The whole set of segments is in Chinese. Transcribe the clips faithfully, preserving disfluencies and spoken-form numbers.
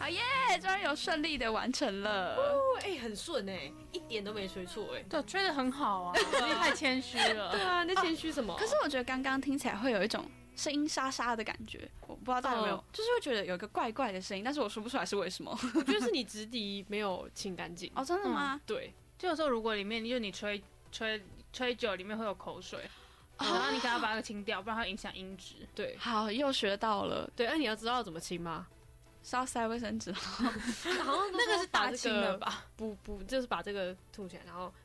好耶，终于有顺利的完成了。 哦，哎、欸，很顺哎、欸，一点都没吹错哎。 对，吹得很好啊，你太谦虚了。 对啊，你在谦虚什么、啊？ 可是我觉得刚刚听起来会有一种声音沙沙的感觉，我不知道大家有没有，哦、就是会觉得有一个怪怪的声音，但是我说不出来是为什么。 我觉得是你直笛没有清干净。 哦，真的吗？ 嗯、对， 就有时候如果里面就你吹吹吹久，里面会有口水。然后你给它把那个清掉，不然它会影响音质。 对， 好，又学到了。 对，那、啊、你要知道怎么清吗？ 是要塞卫生纸。 然后那个是大清的吧？ 不不，就是把这个吐起来，然后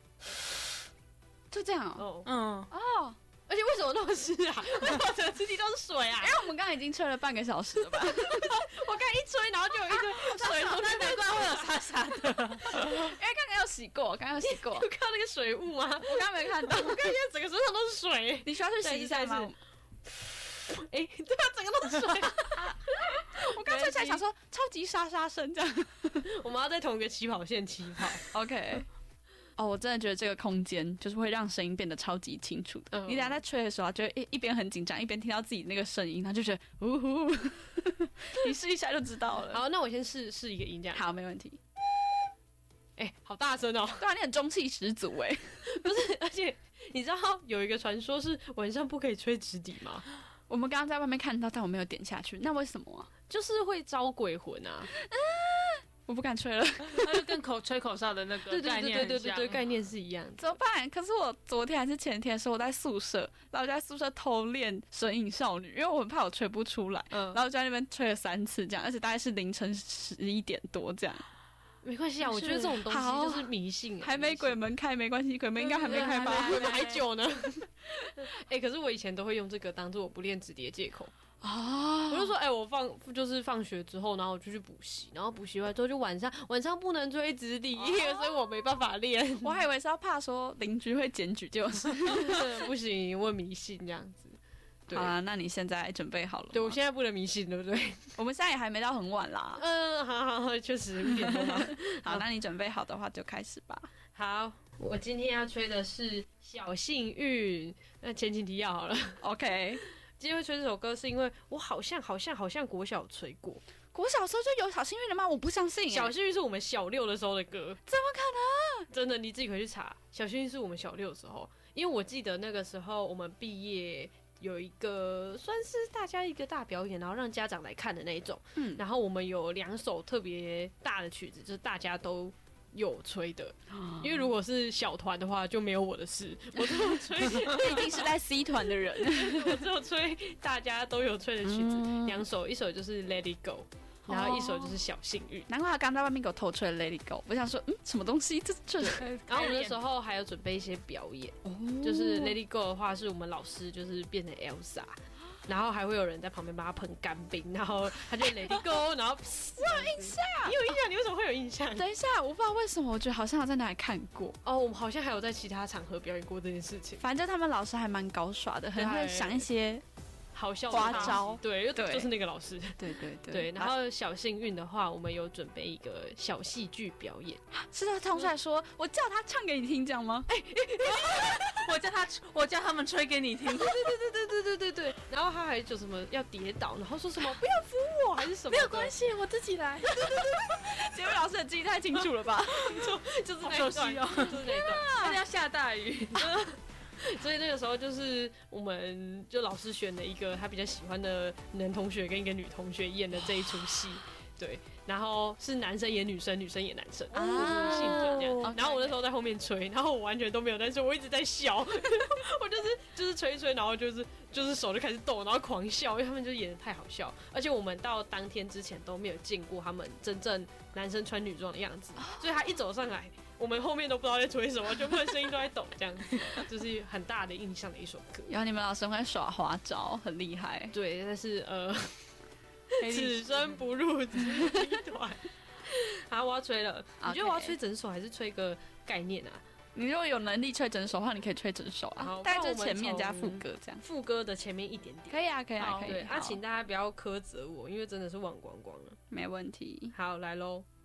就这样哦。 嗯哦， 而且为什么那么湿啊？为什么整个池底都是水啊？ 因为我们刚刚已经吹了半个小时了吧？ 我刚一吹，然后就有一堆水从那难怪会有沙沙的。 因为刚刚有洗过，刚刚有洗过。 有看到那个水雾吗？ 我刚刚没看到， 我刚现在整个身上都是水。 你需要去洗一下吗？ 哎、欸，对啊，整个都是水。 我刚才才想说超级沙沙声这样。 我们要在同一个起跑线起跑。 OK。哦，我真的觉得这个空间就是会让声音变得超级清楚的。嗯、你等下在吹的时候，就会一一边很紧张，一边听到自己那个声音，然后就觉得呜呼。你试一下就知道了。 好，那我先试试一个音这样。 好，没问题。 哎、欸，好大声哦！ 对啊，你很中气十足哎。 不是，而且你知道有一个传说是晚上不可以吹直笛吗？ 我们刚刚在外面看到，但我没有点下去。那为什么啊？ 就是会招鬼魂啊！ 啊我不敢吹了。 那就跟口吹口哨的那个概念很像。 对对对对对对，概念是一样的。 怎么办？可是我昨天还是前天的时候，我在宿舍，然后我就在宿舍偷练神隐少女，因为我很怕我吹不出来。嗯，然后我就在那边吹了三次，这样，而且大概是凌晨十一点多这样。 没关系啊，我觉得这种东西就是迷信、啊。 还没鬼门开没关系，鬼门应该还没开吧？ 鬼门还久呢。哎、欸，可是我以前都会用这个当做我不练直笛的借口。啊！我就说，哎、欸，我放就是放学之后，然后我就去补习，然后补习完之后就晚上晚上不能吹直笛，所以我没办法练。 我还以为是要怕说邻居会检举，就是不行，我迷信这样子。 好啦，那你现在准备好了吗？ 对，我现在不能迷信，对不对？ 我们现在也还没到很晚啦。 嗯，好好好，确实五点多嘛。 好，那你准备好的话就开始吧。 好，我今天要吹的是小幸运。那前情提要好了 ，OK。 今天会吹这首歌是因为我好像好像好像国小吹过。 国小时候就有小幸运了吗？我不相信、欸。 小幸运是我们小六的时候的歌。 怎么可能？ 真的，你自己回去查。小幸运是我们小六的时候，因为我记得那个时候我们毕业有一个算是大家一个大表演，然后让家长来看的那一种。嗯，然后我们有两首特别大的曲子，就是大家都有吹的，因为如果是小团的话就没有我的事，我只有吹， 一定是在 C 团的人， 我只有吹大家都有吹的曲子，两、嗯、首，一首就是 Let It Go， 然后一首就是小幸运。 难怪他刚在外面给我偷吹了 Let It Go， 我想说，嗯，什么东西？这这。 然后我们那时候还有准备一些表演，哦、就是 Let It Go 的话，是我们老师就是变成 Elsa。然后还会有人在旁边帮他喷干冰，然后他就 Let It Go， 然后我有印象， 你有印象？你为什么会有印象？ 等一下，我不知道为什么，我觉得好像有在哪里看过哦。我们好像还有在其他场合表演过这件事情。 反正他们老师还蛮高耍的，很会想一些好笑花招， 对，就是那个老师， 对对对对。然后小幸运的话，我们有准备一个小戏剧表演， 是他唱出来说，我叫他唱给你听，这样吗？哎、 我叫他，我叫他们吹给你听。 对对对对对对对对。然后他还就什么要跌倒，然后说什么不要扶我，还是什么？ 没有关系，我自己来。对对对对。结果老师的记忆太清楚了吧？ 就是那一段，哦、就是那一段， 而且要下大雨。 所以那个时候就是我们就老师选了一个他比较喜欢的男同学跟一个女同学演的这一出戏，对，然后是男生演女生，女生演男生，啊，性转这样。然后我那时候在后面吹，然后我完全都没有在吹，我一直在笑，我就是就是吹吹，然后就是就是手就开始抖，然后狂笑，因为他们就演得太好笑，而且我们到当天之前都没有见过他们真正男生穿女装的样子，所以他一走上来，我们后面都不知道在吹什么，全部的声音都在抖，这样子，就是很大的印象的一首歌。 然后你们老师会耍花招，很厉害。 对，但是呃。此生不入直笛团。好，我要吹了。你觉得我要吹整首还是吹个概念啊？ 你如果有能力吹整首的话，你可以吹整首啊，大概就是前面加副歌这样。 副歌的前面一点点。 可以啊，可以啊，可以。 对，啊，请大家不要苛责我，因为真的是忘光光了。 没问题。 好，来咯。